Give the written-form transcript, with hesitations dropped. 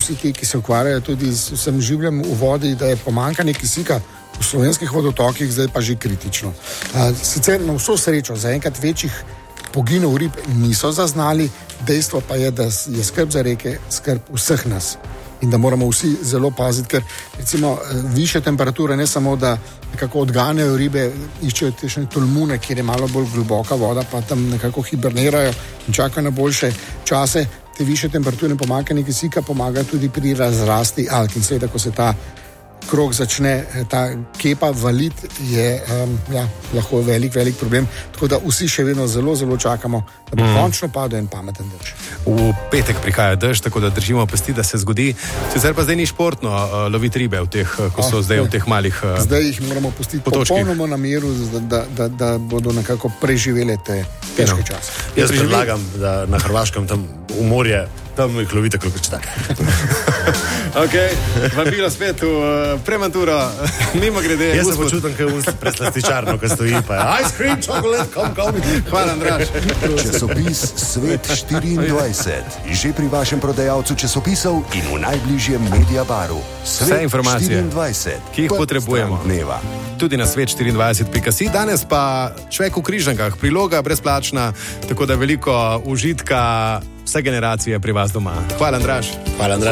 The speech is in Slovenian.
vsi ti, ki se ukvarjajo tudi z vsem življenjem v vodi, da je pomanjkanje kisika v slovenskih vodotokih zdaj pa že kritično. Sicer na vso srečo zaenkrat večjih poginov rib niso zaznali, dejstvo pa je, da je skrb za reke skrb vseh nas in da moramo vsi zelo paziti, ker recimo više temperature ne samo, da nekako odganjajo ribe, iščejo te tolmune, kjer je malo bolj globoka voda, pa tam nekako hibernirajo in čakajo na boljše čase. Te više temperature in pomanjkanje kisika pomagajo tudi pri razrasti alg in seveda, ko se ta krog začne, ta kepa valiti, je lahko velik problem. Tako da vsi še vedno zelo čakamo, da bo končno padel en pameten dež. V petek prihaja dež, tako da držimo pesti, da se zgodi. Sicer pa zdaj ni športno loviti ribe v teh, ko so zdaj v teh malih zdaj jih moramo pustiti popolnoma na miru, da bodo nekako preživele te težke čase. Jaz predlagam, da na Hrvaškem tam v morje, tam jih lovite, koliko čete. Ok, vabilo spet v Prematuro, mimo grede. Jaz se počutim, kaj v preslastičarno, ko stoji, pa je ice cream, chocolate, come. Hvala, Andraž. Časopis Svet 24. Že pri vašem prodajalcu časopisov in v najbližjem Mediabaru. Vse informacije, 24, ki jih potrebujemo. Dneva. Tudi na svet24.si. Danes pa Človek v križankah, priloga brezplačna, tako da veliko užitka vse generacije pri vas doma. Hvala, Andraž.